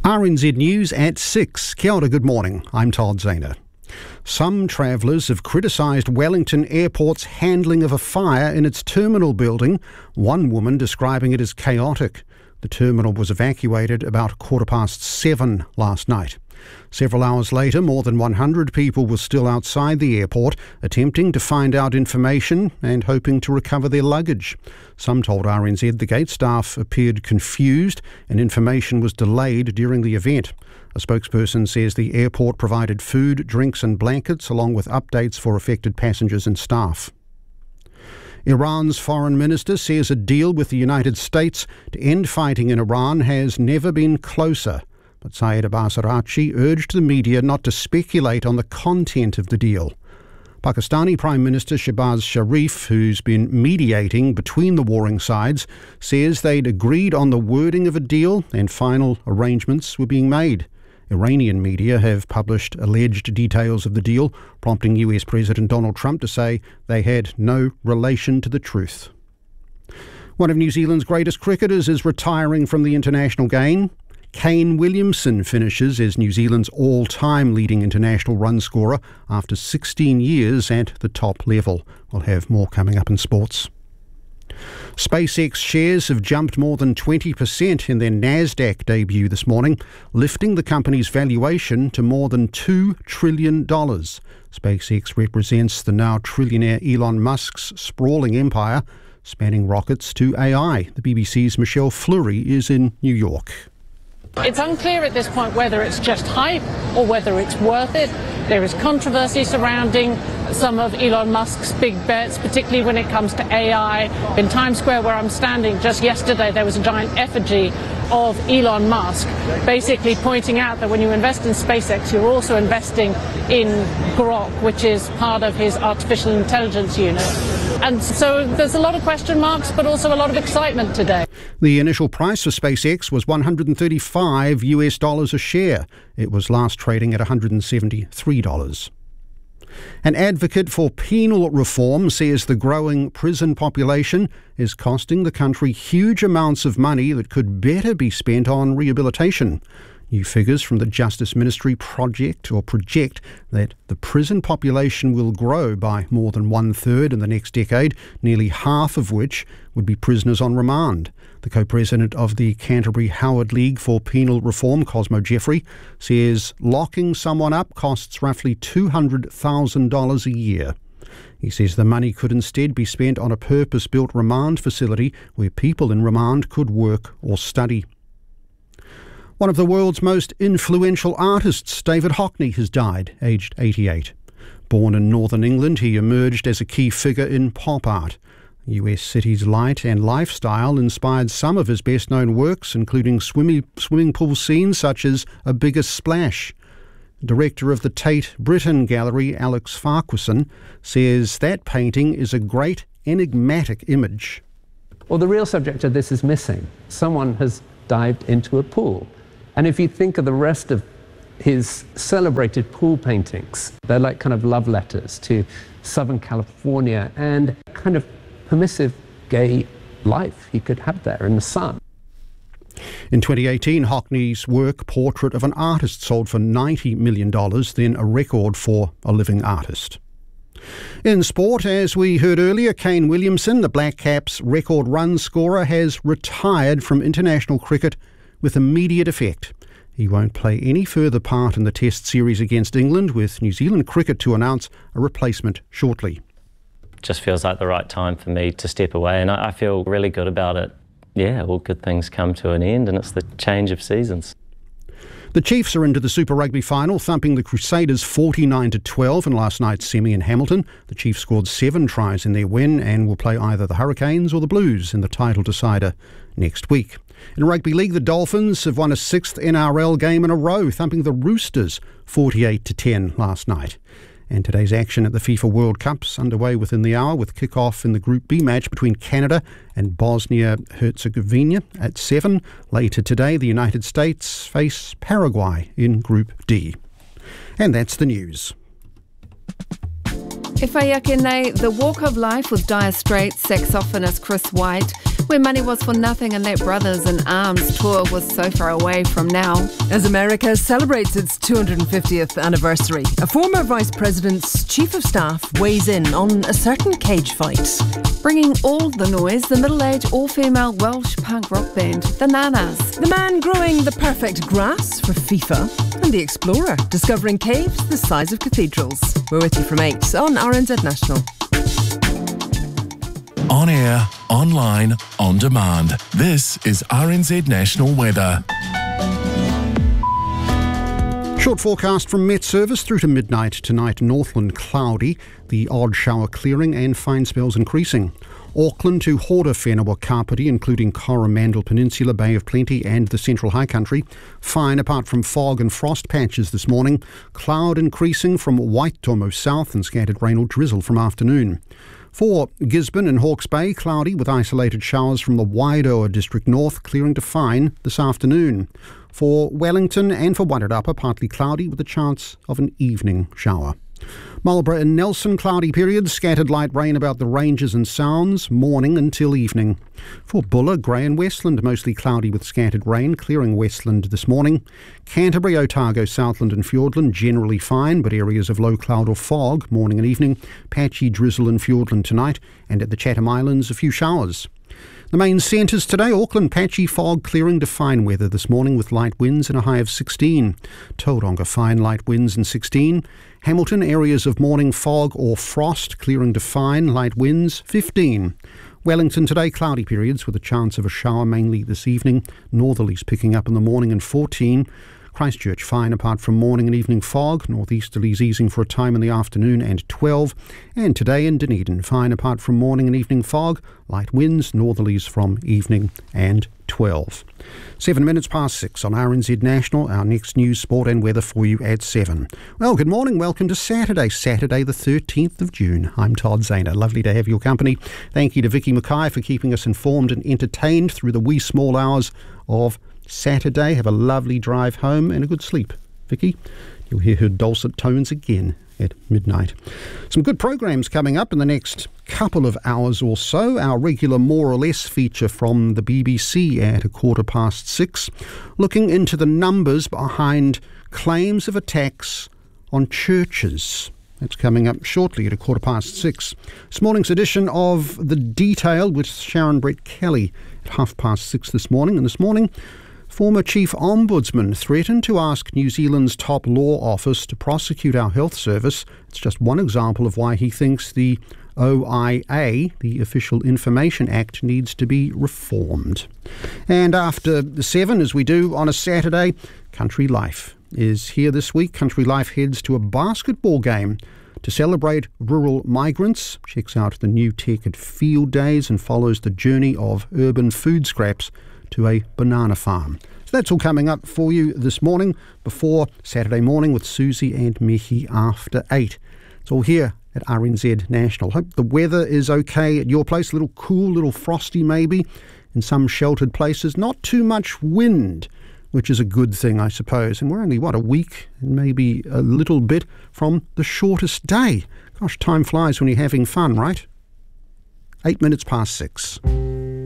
RNZ News at 6. Kia ora, good morning. I'm Todd Zahner. Some travellers have criticised Wellington Airport's handling of a fire in its terminal building, one woman describing it as chaotic. The terminal was evacuated about 7:15 last night. Several hours later, more than 100 people were still outside the airport, attempting to find out information and hoping to recover their luggage. Some told RNZ the gate staff appeared confused and information was delayed during the event. A spokesperson says the airport provided food, drinks and blankets along with updates for affected passengers and staff. Iran's foreign minister says a deal with the United States to end fighting in Iran has never been closer. But Syed Abbas Araghchi urged the media not to speculate on the content of the deal. Pakistani Prime Minister Shehbaz Sharif, who's been mediating between the warring sides, says they'd agreed on the wording of a deal and final arrangements were being made. Iranian media have published alleged details of the deal, prompting US President Donald Trump to say they had no relation to the truth. One of New Zealand's greatest cricketers is retiring from the international game. Kane Williamson finishes as New Zealand's all-time leading international run scorer after 16 years at the top level. We'll have more coming up in sports. SpaceX shares have jumped more than 20% in their Nasdaq debut this morning, lifting the company's valuation to more than $2 trillion. SpaceX represents the now trillionaire Elon Musk's sprawling empire, spanning rockets to AI. The BBC's Michelle Fleury is in New York. It's unclear at this point whether it's just hype or whether it's worth it. There is controversy surrounding some of Elon Musk's big bets, particularly when it comes to AI. In Times Square, where I'm standing, just yesterday there was a giant effigy of Elon Musk, basically pointing out that when you invest in SpaceX, you're also investing in Grok, which is part of his artificial intelligence unit. And so there's a lot of question marks, but also a lot of excitement today. The initial price for SpaceX was $135 a share. It was last trading at $173. An advocate for penal reform says the growing prison population is costing the country huge amounts of money that could better be spent on rehabilitation. New figures from the Justice Ministry project that the prison population will grow by more than 1/3 in the next decade, nearly half of which would be prisoners on remand. The co-president of the Canterbury Howard League for Penal Reform, Cosmo Jeffrey, says locking someone up costs roughly $200,000 a year. He says the money could instead be spent on a purpose-built remand facility where people in remand could work or study. One of the world's most influential artists, David Hockney, has died, aged 88. Born in northern England, he emerged as a key figure in pop art. US city's light and lifestyle inspired some of his best-known works, including swimming pool scenes such as A Bigger Splash. Director of the Tate Britain Gallery, Alex Farquharson, says that painting is a great enigmatic image. Well, the real subject of this is missing. Someone has dived into a pool. And if you think of the rest of his celebrated pool paintings, they're like kind of love letters to Southern California and kind of permissive gay life he could have there in the sun. In 2018, Hockney's work, Portrait of an Artist, sold for $90 million, then a record for a living artist. In sport, as we heard earlier, Kane Williamson, the Black Caps' record run scorer, has retired from international cricket with immediate effect. He won't play any further part in the Test series against England, with New Zealand cricket to announce a replacement shortly. Just feels like the right time for me to step away, and I feel really good about it. Yeah, all good things come to an end, and it's the change of seasons. The Chiefs are into the Super Rugby final, thumping the Crusaders 49-12 in last night's semi in Hamilton. The Chiefs scored 7 tries in their win and will play either the Hurricanes or the Blues in the title decider next week. In Rugby League, the Dolphins have won a 6th NRL game in a row, thumping the Roosters 48-10 last night. And today's action at the FIFA World Cup's underway within the hour, with kick-off in the Group B match between Canada and Bosnia-Herzegovina at 7. Later today, the United States face Paraguay in Group D. And that's the news. E whai ake nei, The Walk of Life with Dire Straits saxophonist Chris White Where money was for nothing and that Brothers in Arms tour was so far away from now. As America celebrates its 250th anniversary, a former Vice President's Chief of Staff weighs in on a certain cage fight. Bringing all the noise, the middle-aged, all-female Welsh punk rock band, The Nanas. The man growing the perfect grass for FIFA, and the explorer discovering caves the size of cathedrals. We're with you from 8 on RNZ National. On air, online, on demand. This is RNZ National Weather. Short forecast from Met Service through to midnight tonight. Northland cloudy, the odd shower clearing and fine spells increasing. Auckland to Horder, Whenua, Kapiti, including Coromandel Peninsula, Bay of Plenty and the Central High Country. Fine apart from fog and frost patches this morning. Cloud increasing from Waitomo south and scattered rain or drizzle from afternoon. For Gisborne and Hawke's Bay, cloudy with isolated showers from the Waidoa district north, clearing to fine this afternoon. For Wellington and for Wairarapa, partly cloudy with a chance of an evening shower. Marlborough and Nelson, cloudy periods, scattered light rain about the ranges and sounds, morning until evening. For Buller, Grey and Westland, mostly cloudy with scattered rain, clearing Westland this morning. Canterbury, Otago, Southland and Fiordland, generally fine, but areas of low cloud or fog, morning and evening. Patchy drizzle in Fiordland tonight, and at the Chatham Islands, a few showers. The main centres today, Auckland, patchy fog clearing to fine weather this morning with light winds and a high of 16. Tauranga, fine light winds and 16. Hamilton, areas of morning fog or frost clearing to fine, light winds, 15. Wellington today, cloudy periods with a chance of a shower mainly this evening. Northerlies picking up in the morning and 14. Christchurch, fine apart from morning and evening fog. Northeasterlies easing for a time in the afternoon and 12. And today in Dunedin, fine apart from morning and evening fog. Light winds, northerlies from evening and 12. 7 minutes past 6 on RNZ National. Our next news, sport and weather for you at 7. Well, good morning. Welcome to Saturday the 13th of June. I'm Todd Zahner. Lovely to have your company. Thank you to Vicky Mackay for keeping us informed and entertained through the wee small hours of Saturday. Have a lovely drive home and a good sleep. Vicky, you'll hear her dulcet tones again at midnight. Some good programs coming up in the next couple of hours or so. Our regular More or Less feature from the BBC at 6:15, looking into the numbers behind claims of attacks on churches. That's coming up shortly at 6:15. This morning's edition of The Detail with Sharon Brett Kelly at 6:30 this morning. And this morning, former Chief Ombudsman threatened to ask New Zealand's top law office to prosecute our health service. It's just one example of why he thinks the OIA, the Official Information Act, needs to be reformed. And after 7, as we do on a Saturday, Country Life is here this week. Country Life heads to a basketball game to celebrate rural migrants, checks out the new tech at Field Days and follows the journey of urban food scraps to a banana farm. So that's all coming up for you this morning before Saturday morning with Susie and Mihi after 8. It's all here at RNZ National. Hope the weather is okay at your place. A little cool, a little frosty maybe in some sheltered places. Not too much wind, which is a good thing, I suppose. And we're only, a week and maybe a little bit from the shortest day. Gosh, time flies when you're having fun, right? 8 minutes past 6.